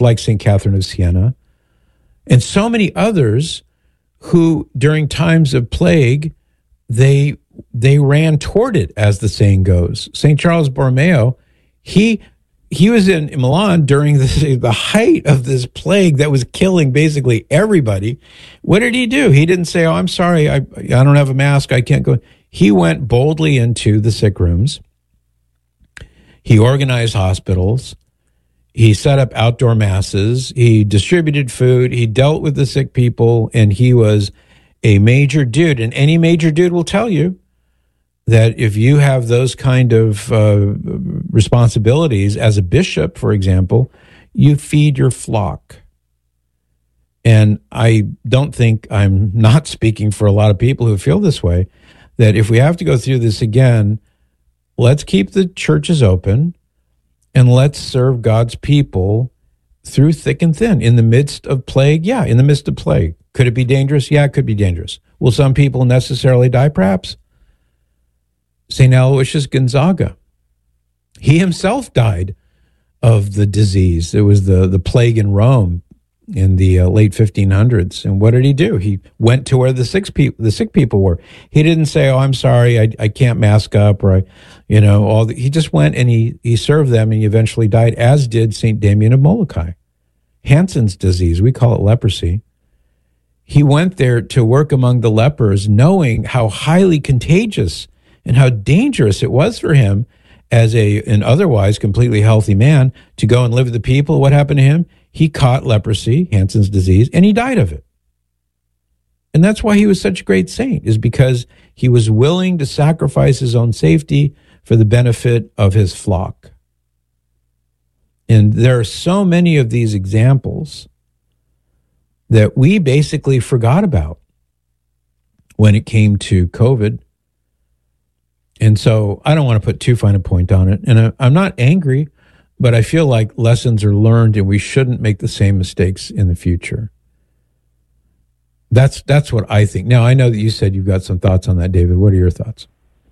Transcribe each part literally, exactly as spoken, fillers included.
like Saint Catherine of Siena, and so many others who, during times of plague, they they ran toward it, as the saying goes. Saint Charles Borromeo, he he was in Milan during the, the height of this plague that was killing basically everybody. What did he do? He didn't say, "Oh, I'm sorry, I I don't have a mask, I can't go." He went boldly into the sick rooms. He organized hospitals. He set up outdoor masses. He distributed food. He dealt with the sick people, and he was a major dude. And any major dude will tell you that if you have those kind of uh, responsibilities as a bishop, for example, you feed your flock. And I don't think I'm not speaking for a lot of people who feel this way, that if we have to go through this again, let's keep the churches open and let's serve God's people through thick and thin. In the midst of plague, yeah, in the midst of plague. Could it be dangerous? Yeah, it could be dangerous. Will some people necessarily die? Perhaps. Saint Aloysius Gonzaga, he himself died of the disease. It was the, the plague in Rome in the uh, late fifteen hundreds. And what did he do? He went to where the sick people, the sick people were. He didn't say, "Oh, I'm sorry, I, I can't mask up," or I, you know, all. The, he just went and he he served them, and he eventually died. As did Saint Damien of Molokai, Hansen's disease. We call it leprosy. He went there to work among the lepers, knowing how highly contagious and how dangerous it was for him as a an otherwise completely healthy man to go and live with the people. What happened to him? He caught leprosy, Hansen's disease, and he died of it. And that's why he was such a great saint, is because he was willing to sacrifice his own safety for the benefit of his flock. And there are so many of these examples that we basically forgot about when it came to COVID. And so I don't want to put too fine a point on it. And I, I'm not angry, but I feel like lessons are learned and we shouldn't make the same mistakes in the future. That's that's what I think. Now, I know that you said you've got some thoughts on that, David. What are your thoughts?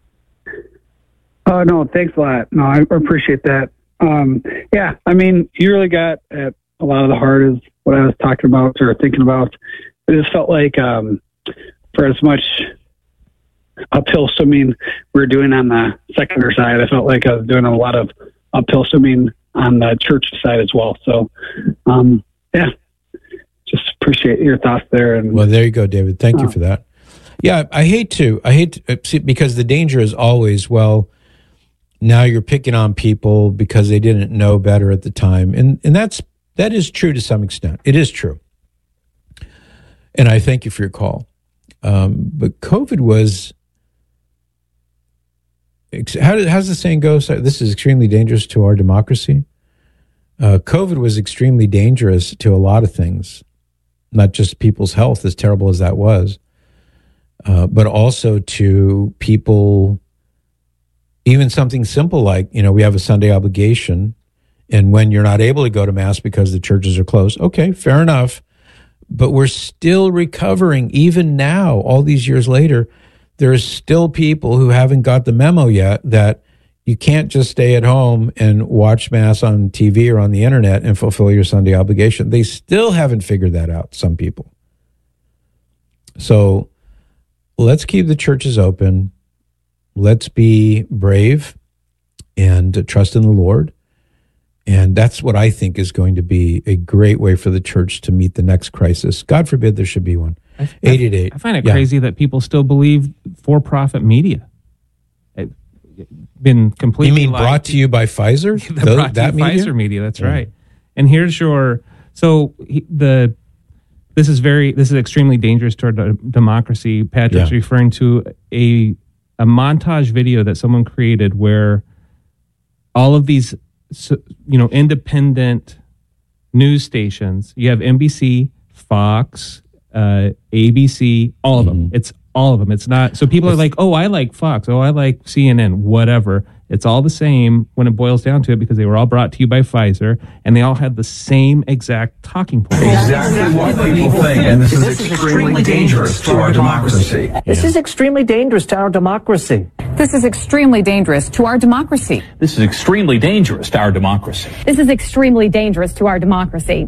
Oh, no, thanks a lot. No, I appreciate that. Um, yeah, I mean, you really got at a lot of the heart is what I was talking about or thinking about. It just felt like um, for as much uphill swimming we were doing on the secular side, I felt like I was doing a lot of uphill swimming on the church side as well. So, um, yeah, just appreciate your thoughts there. And well, there you go, David. Thank uh, you for that. Yeah, I hate to, I hate to, see, because the danger is always, well, now you're picking on people because they didn't know better at the time. And and that's, that is true to some extent. It is true. And I thank you for your call. Um, but COVID was, how did, how's the saying go? This is extremely dangerous to our democracy. Uh, COVID was extremely dangerous to a lot of things, not just people's health, as terrible as that was, uh, but also to people, even something simple like, you know, we have a Sunday obligation, and when you're not able to go to Mass because the churches are closed, okay, fair enough, but we're still recovering. Even now, all these years later, there's still people who haven't got the memo yet that you can't just stay at home and watch Mass on T V or on the internet and fulfill your Sunday obligation. They still haven't figured that out, some people. So let's keep the churches open. Let's be brave and trust in the Lord. And that's what I think is going to be a great way for the church to meet the next crisis. God forbid there should be one. eight eight eight. I find it yeah. crazy that people still believe for-profit media. It's been completely. You mean brought to you by Pfizer? the Those, brought that to you media? Pfizer media. That's yeah. right. And here's your. So he, the. This is very. This is extremely dangerous to our d- democracy. Patrick's yeah. referring to a a montage video that someone created where all of these, you know, independent news stations. You have N B C, Fox. Uh, A B C, all of them. Mm-hmm. It's all of them. It's not, so people are like, oh, I like Fox. Oh, I like C N N, whatever. It's all the same when it boils down to it, because they were all brought to you by Pfizer, and they all had the same exact talking point. Exactly what people think, and this is extremely dangerous to our democracy. This is extremely dangerous to our democracy. This is extremely dangerous to our democracy. This is extremely dangerous to our democracy. This is extremely dangerous to our democracy.